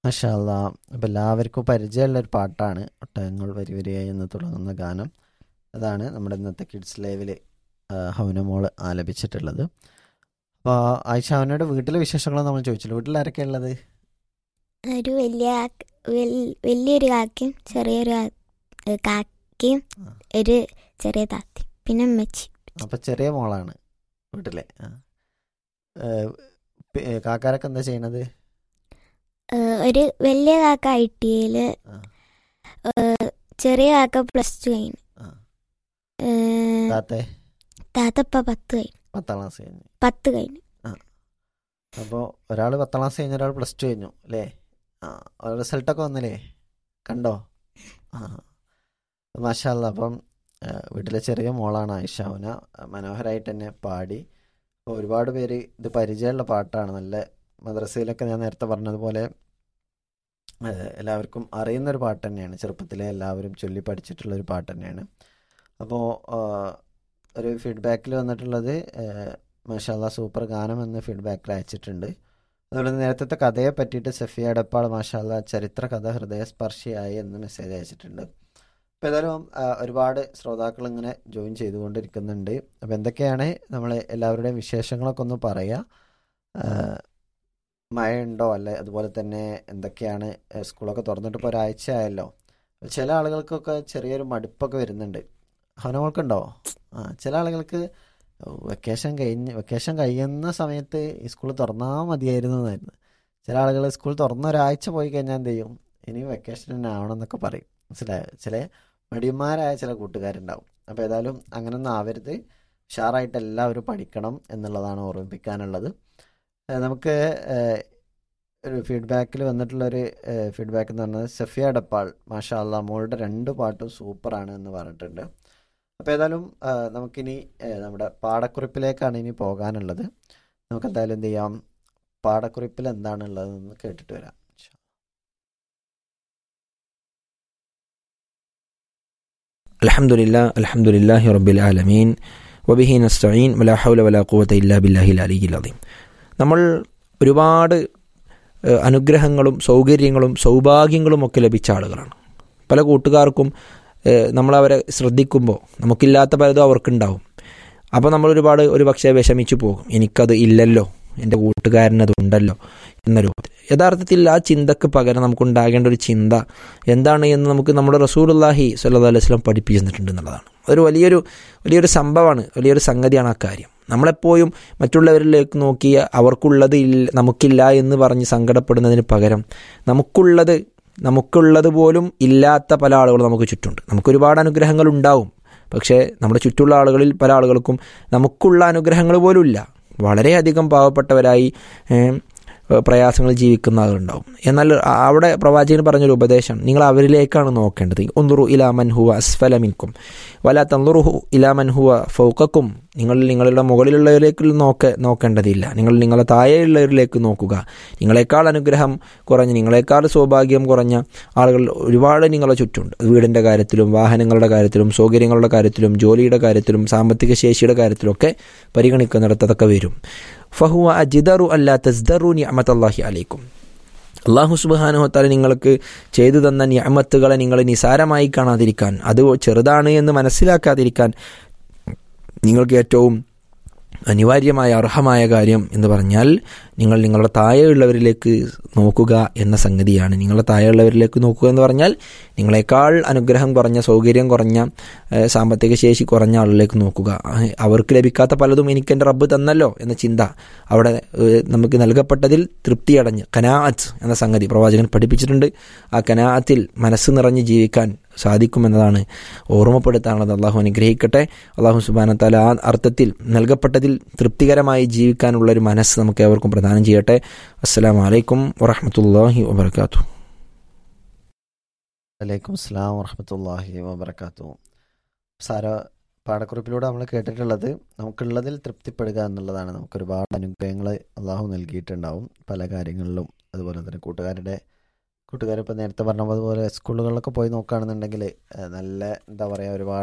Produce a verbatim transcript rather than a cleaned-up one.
മാഷാ അല്ലാ. അപ്പം എല്ലാവർക്കും പരിചയമുള്ളൊരു പാട്ടാണ് ഒട്ടകങ്ങൾ വരി വരിയായി എന്ന് തുടങ്ങുന്ന ഗാനം. അതാണ് നമ്മുടെ ഇന്നത്തെ കിഡ്സ് ലൈവിൽ ഹൗനമോൾ ആലപിച്ചിട്ടുള്ളത്. അപ്പോൾ ആയിഷ, അവനോട് വീട്ടിലെ വിശേഷങ്ങളും നമ്മൾ ചോദിച്ചല്ലോ. വീട്ടിൽ ആരൊക്കെയാണ് ഉള്ളത്? ഒരു വലിയ കാക്ക- വൽ- വലിയൊരു കാക്കയും ചെറിയൊരു കാ- കാക്കയും ആ. ഒരു ചെറിയ താത്തയും പിന്നെ അമ്മച്ചി. അപ്പം ചെറിയ മോളാണ് വീട്ടിലെ. ആ. ഏഹ്, പി- ഏഹ്, കാക്കാരൊക്കെ എന്താ ചെയ്യണത്? ഏഹ് ഒരു വലിയ കാക്ക ഐ ടി ഐയില്, ആ. ചെറിയ കാക്ക പ്ലസ് ടു കഴിഞ്ഞു. ആ. ഏഹ് താത്തെ താത്തപ്പ പത്ത് കഴിഞ്ഞു പത്താം ക്ലാസ് കഴിഞ്ഞു. പത്ത് കഴിഞ്ഞു അപ്പോൾ ഒരാൾ പത്താം ക്ലാസ് കഴിഞ്ഞ ഒരാൾ പ്ലസ് ടു കഴിഞ്ഞു അല്ലേ? ആ. റിസൾട്ടൊക്കെ വന്നില്ലേ? കണ്ടോ? ആ. മാഷാ അല്ലാ. അപ്പം ആ, വീട്ടിലെ ചെറിയ മോളാണ് ആയിഷ. അവന മനോഹരമായിട്ട് തന്നെ പാടി. അപ്പോൾ ഒരുപാട് പേര് ഇത് പരിചയമുള്ള പാട്ടാണ്. നല്ല മദ്രസയിലൊക്കെ ഞാൻ നേരത്തെ പറഞ്ഞതുപോലെ ആ, എല്ലാവർക്കും അറിയുന്നൊരു പാട്ട് തന്നെയാണ്. ചെറുപ്പത്തിലെ എല്ലാവരും ചൊല്ലി പഠിച്ചിട്ടുള്ള ഒരു പാട്ട് തന്നെയാണ്. അപ്പോൾ ഒരു ഫീഡ്ബാക്കിൽ വന്നിട്ടുള്ളത് മാഷാ അല്ലാ സൂപ്പർ ഗാനം എന്ന് ഫീഡ്ബാക്കിൽ അയച്ചിട്ടുണ്ട്. അതുപോലെ തന്നെ നേരത്തെ കഥയെ പറ്റിയിട്ട് സഫിയ എടപ്പാൾ മാഷാ അല്ലാ ചരിത്ര കഥ ഹൃദയസ്പർശിയായി എന്ന് മെസ്സേജ് അയച്ചിട്ടുണ്ട്. അപ്പോൾ ഏതായാലും ആ, ഒരുപാട് ശ്രോതാക്കൾ ഇങ്ങനെ ജോയിൻ ചെയ്തുകൊണ്ടിരിക്കുന്നുണ്ട്. അപ്പോൾ എന്തൊക്കെയാണ് നമ്മൾ എല്ലാവരുടെയും വിശേഷങ്ങളൊക്കെ ഒന്ന് പറയുക. ആ, മഴയുണ്ടോ അല്ലെ? അതുപോലെ തന്നെ എന്തൊക്കെയാണ് ഏ, സ്കൂളൊക്കെ തുറന്നിട്ട് ഇപ്പോൾ ഒരാഴ്ച ആയല്ലോ. ചില ആളുകൾക്കൊക്കെ ചെറിയൊരു മടുപ്പൊക്കെ വരുന്നുണ്ട്. ഹനമോൾക്കുണ്ടോ? ആ, ചില ആളുകൾക്ക് വെക്കേഷൻ കഴിഞ്ഞ് വെക്കേഷൻ കഴിയുന്ന സമയത്ത് ഈ സ്കൂൾ തുറന്നാൽ മതിയായിരുന്നു എന്നായിരുന്നു. ചില ആളുകൾ സ്കൂൾ തുറന്ന ഒരാഴ്ച പോയി കഴിഞ്ഞാൽ എന്ത് ചെയ്യും? ഇനി വെക്കേഷൻ തന്നെ ആവണം എന്നൊക്കെ പറയും. മനസ്സിലായോ? ചില മടിയന്മാരായ ചില കൂട്ടുകാരുണ്ടാവും. അപ്പോൾ ഏതായാലും അങ്ങനൊന്നും ആവരുത്. ഉഷാറായിട്ട് എല്ലാവരും പഠിക്കണം എന്നുള്ളതാണ് ഓർമ്മിപ്പിക്കാനുള്ളത്. ഏഹ് നമുക്ക് ഏഹ് ഒരു ഫീഡ്ബാക്കിൽ വന്നിട്ടുള്ളൊരു ഫീഡ്ബാക്ക് എന്ന് പറഞ്ഞത് സഫിയ ഡപ്പാൾ മാഷാ അല്ലാ മോളുടെ രണ്ട് പാട്ടും സൂപ്പറാണ് എന്ന് പറഞ്ഞിട്ടുണ്ട്. അപ്പോൾ ഏതായാലും ആ, നമുക്കിനി ഏ, നമ്മുടെ പാഠക്കുറിപ്പിലേക്കാണ് ഇനി പോകാനുള്ളത്. നമുക്ക് എന്തായാലും എന്ത് ചെയ്യാം, പാഠക്കുറിപ്പിൽ എന്താണുള്ളതെന്ന് കേട്ടിട്ട് വരാം. الحمد لله الحمد لله رب العالمين وبه نستعين ولا حول ولا قوة إلا بالله العلي العظيم. നമ്മൾ ഒരുപാട് ഏഹ്, അനുഗ്രഹങ്ങളും സൗകര്യങ്ങളും സൗഭാഗ്യങ്ങളും ഒക്കെ ലഭിച്ച ആളുകളാണ്. പല കൂട്ടുകാർക്കും ഏഹ്, നമ്മളവരെ ശ്രദ്ധിക്കുമ്പോൾ നമുക്കില്ലാത്ത പലതും അവർക്കുണ്ടാവും. അപ്പോൾ നമ്മൾ ഒരുപാട് ഒരു പക്ഷേ വിഷമിച്ചു പോകും, എനിക്കത് ഇല്ലല്ലോ, എൻ്റെ കൂട്ടുകാരനത് ഉണ്ടല്ലോ എന്ന രൂപത്തിൽ. യഥാർത്ഥത്തിൽ ആ ചിന്തക്ക് പകരം നമുക്കുണ്ടാകേണ്ട ഒരു ചിന്ത എന്താണ് എന്ന് നമുക്ക് നമ്മുടെ റസൂലുള്ളാഹി സ്വല്ലല്ലാഹു അലൈഹി വസല്ലം പഠിപ്പിച്ചു തന്നിട്ടുണ്ട് എന്നുള്ളതാണ്. അതൊരു വലിയൊരു വലിയൊരു സംഭവമാണ്, വലിയൊരു സംഗതിയാണ് ആ കാര്യം. നമ്മളെപ്പോഴും മറ്റുള്ളവരിലേക്ക് നോക്കി അവർക്കുള്ളത് ഇല്ല നമുക്കില്ല എന്ന് പറഞ്ഞ് സങ്കടപ്പെടുന്നതിന് പകരം നമുക്കുള്ളത് നമുക്കുള്ളത് പോലും ഇല്ലാത്ത പല ആളുകളും നമുക്ക് ചുറ്റുണ്ട്. നമുക്കൊരുപാട് അനുഗ്രഹങ്ങൾ ഉണ്ടാവും, പക്ഷേ നമ്മുടെ ചുറ്റുള്ള ആളുകളിൽ പല ആളുകൾക്കും നമുക്കുള്ള അനുഗ്രഹങ്ങൾ പോലും ഇല്ല. വളരെയധികം പാവപ്പെട്ടവരായി ഏഹ്, പ്രയാസങ്ങൾ ജീവിക്കുന്ന ആളുകളുണ്ടാവും. എന്നാൽ ആ- അവിടെ പ്രവാചകൻ പറഞ്ഞൊരു ഉപദേശം, നിങ്ങൾ അവരിലേക്കാണ് നോക്കേണ്ടത്. ഉൻദുറു ഇലാ മൻ ഹുവ അസ്ഫല മിൻകും വലാ തൻദുറുഹു ഇലാ മൻ ഹുവ ഫൗഖക്കും. നിങ്ങൾ നിങ്ങളുടെ മുകളിലുള്ളവരിലേക്ക് നോക്ക നോക്കേണ്ടതില്ല, നിങ്ങൾ നിങ്ങളെ താഴെയുള്ളവരിലേക്ക് നോക്കുക. നിങ്ങളെക്കാൾ അനുഗ്രഹം കുറഞ്ഞ, നിങ്ങളെക്കാൾ സൗഭാഗ്യം കുറഞ്ഞ ആളുകൾ ഒരുപാട് നിങ്ങളെ ചുറ്റുണ്ട്. വീടിൻ്റെ കാര്യത്തിലും വാഹനങ്ങളുടെ കാര്യത്തിലും സൗകര്യങ്ങളുടെ കാര്യത്തിലും ജോലിയുടെ കാര്യത്തിലും സാമ്പത്തിക ശേഷിയുടെ കാര്യത്തിലൊക്കെ പരിഗണിക്കുന്നിടത്ത് അതൊക്കെ വരും. ഫഹുവ അജിദറു അല്ലാ തസ്ദറു നിഅമത്തല്ലാഹി അലൈക്കും. അള്ളാഹു സുബ്ഹാനഹു വതആല നിങ്ങൾക്ക് ചെയ്തു തന്ന നിഅമത്തുകളെ നിങ്ങൾ നിസാരമായി കാണാതിരിക്കാൻ, അത് ചെറുതാണ് എന്ന് മനസ്സിലാക്കാതിരിക്കാൻ നിങ്ങൾക്ക് ഏറ്റവും അനിവാര്യമായ അർഹമായ കാര്യം എന്ന് പറഞ്ഞാൽ നിങ്ങൾ നിങ്ങളുടെ താഴെയുള്ളവരിലേക്ക് നോക്കുക എന്ന സംഗതിയാണ്. നിങ്ങളുടെ താഴെയുള്ളവരിലേക്ക് നോക്കുക എന്ന് പറഞ്ഞാൽ നിങ്ങളെക്കാൾ അനുഗ്രഹം കുറഞ്ഞ, സൗകര്യം കുറഞ്ഞ, ഏഹ്, സാമ്പത്തിക ശേഷി കുറഞ്ഞ ആളിലേക്ക് നോക്കുക. അഹ് അവർക്ക് ലഭിക്കാത്ത പലതും എനിക്ക് എൻ്റെ റബ്ബ് തന്നല്ലോ എന്ന ചിന്ത അവിടെ ഏഹ്, നമുക്ക് നൽകപ്പെട്ടതിൽ തൃപ്തിയടഞ്ഞ് ഖനാഅത്ത് എന്ന സംഗതി പ്രവാചകൻ പഠിപ്പിച്ചിട്ടുണ്ട്. ആ ഖനാഅത്തിൽ മനസ്സ് നിറഞ്ഞ് ജീവിക്കാൻ സാധിക്കുമെന്നതാണ് ഓർമ്മപ്പെടുത്താനുള്ളത്. അള്ളാഹു അനുഗ്രഹിക്കട്ടെ. അള്ളാഹു സുബ്ഹാനഹു വതആല ആ അർത്ഥത്തിൽ നൽകപ്പെട്ടതിൽ തൃപ്തികരമായി ജീവിക്കാനുള്ള ഒരു മനസ്സ് നമുക്ക് ഏവർക്കും പ്രദാനം ചെയ്യട്ടെ. അസ്സലാമു അലൈക്കും വറഹ്മത്തുള്ളാഹി വബറകാതുഹു. വലൈക്കും അസ്സലാം വറഹ്മത്തുള്ളാഹി വബറകാതുഹു. സാര പാഠക്കുറിപ്പിലൂടെ നമ്മൾ കേട്ടിട്ടുള്ളത് നമുക്കുള്ളതിൽ തൃപ്തിപ്പെടുക എന്നുള്ളതാണ്. നമുക്ക് ഒരുപാട് അനുഗ്രഹങ്ങൾ അള്ളാഹു നൽകിയിട്ടുണ്ടാവും പല കാര്യങ്ങളിലും. അതുപോലെ തന്നെ കൂട്ടുകാരുടെ കൂട്ടുകാരിപ്പോൾ നേരത്തെ പറഞ്ഞതുപോലെ സ്കൂളുകളിലൊക്കെ പോയി നോക്കുകയാണെന്നുണ്ടെങ്കിൽ ഏഹ്, നല്ല എന്താ പറയുക ഒരുപാട്